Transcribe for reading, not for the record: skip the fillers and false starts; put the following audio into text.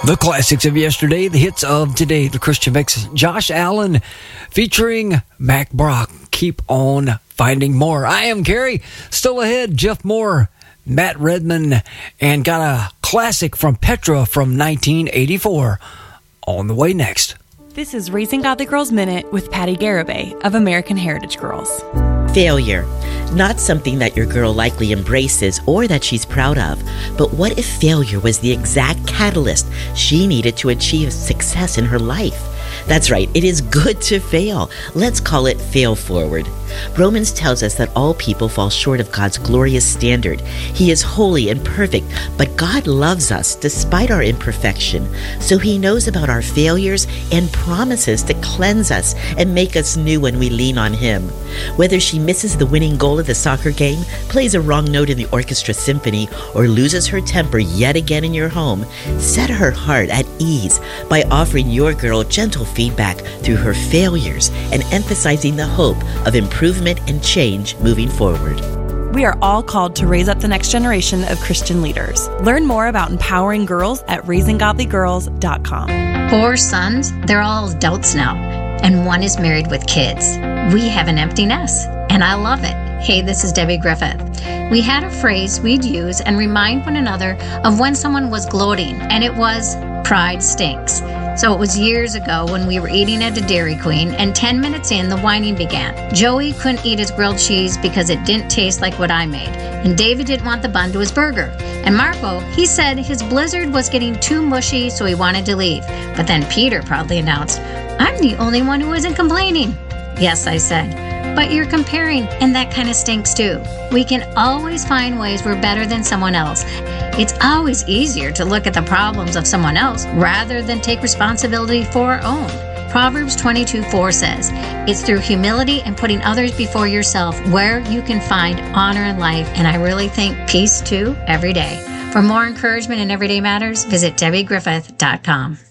The classics of yesterday, the hits of today, the Christian mix. Josh Allen featuring Mac Brock. Keep on finding more. I am Gary. Still ahead, Jeff Moore, Matt Redman, and got a classic from Petra from 1984 on the way next. This is Raising Godly Girls Minute with Patty Garibay of American Heritage Girls. Failure. Not something that your girl likely embraces or that she's proud of, but what if failure was the exact catalyst she needed to achieve success in her life? That's right, it is good to fail. Let's call it fail forward. Romans tells us that all people fall short of God's glorious standard. He is holy and perfect, but God loves us despite our imperfection. So He knows about our failures and promises to cleanse us and make us new when we lean on Him. Whether she misses the winning goal of the soccer game, plays a wrong note in the orchestra symphony, or loses her temper yet again in your home, set her heart at ease by offering your girl gentle feedback through her failures and emphasizing the hope of improvement and change moving forward. We are all called to raise up the next generation of Christian leaders. Learn more about empowering girls at raisinggodlygirls.com. 4 sons, they're all adults now, and one is married with kids. We have an empty nest, and I love it. Hey, this is Debbie Griffith. We had a phrase we'd use and remind one another of when someone was gloating, and it was, pride stinks. So it was years ago when we were eating at a Dairy Queen, and 10 minutes in, the whining began. Joey couldn't eat his grilled cheese because it didn't taste like what I made, and David didn't want the bun to his burger. And Marco, he said his Blizzard was getting too mushy, so he wanted to leave. But then Peter proudly announced, I'm the only one who isn't complaining. Yes, I said, but you're comparing, and that kind of stinks too. We can always find ways we're better than someone else. It's always easier to look at the problems of someone else rather than take responsibility for our own. Proverbs 22:4 says, it's through humility and putting others before yourself where you can find honor in life, and I really think peace too every day. For more encouragement in everyday matters, visit DebbieGriffith.com.